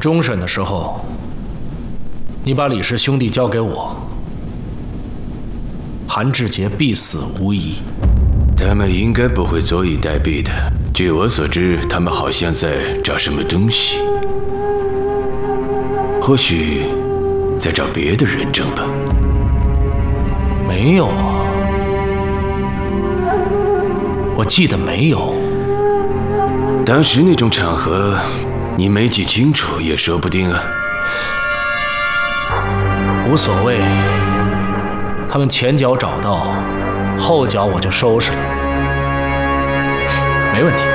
终审的时候，你把李氏兄弟交给我，韩志杰必死无疑。 他们应该不会坐以待毙的。据我所知，他们好像在找什么东西，或许在找别的人证吧。 没有啊，我记得没有。 当时那种场合，你没记清楚也说不定啊。 无所谓，他们前脚找到，后脚我就收拾了，没问题。